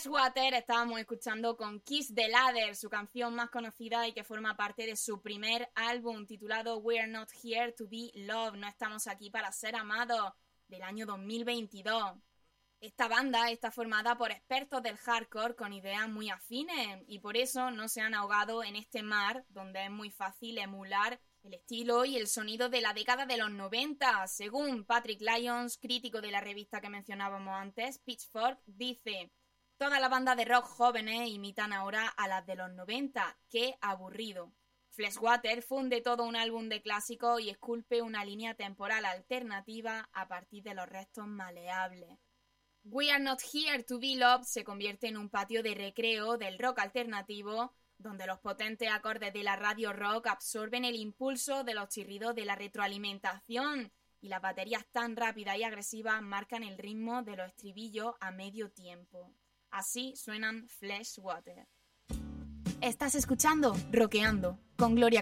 Freshwater estábamos escuchando con Kiss the Ladder, su canción más conocida y que forma parte de su primer álbum titulado We're Not Here to Be Loved, no estamos aquí para ser amados, del año 2022. Esta banda está formada por expertos del hardcore con ideas muy afines y por eso no se han ahogado en este mar donde es muy fácil emular el estilo y el sonido de la década de los 90. Según Patrick Lyons, crítico de la revista que mencionábamos antes, Pitchfork, dice: todas las bandas de rock jóvenes imitan ahora a las de los 90. ¡Qué aburrido! Freshwater funde todo un álbum de clásicos y esculpe una línea temporal alternativa a partir de los restos maleables. We Are Not Here to Be Loved se convierte en un patio de recreo del rock alternativo, donde los potentes acordes de la radio rock absorben el impulso de los chirridos de la retroalimentación y las baterías tan rápidas y agresivas marcan el ritmo de los estribillos a medio tiempo. Así suenan Freshwater. Estás escuchando Rockeando con Gloria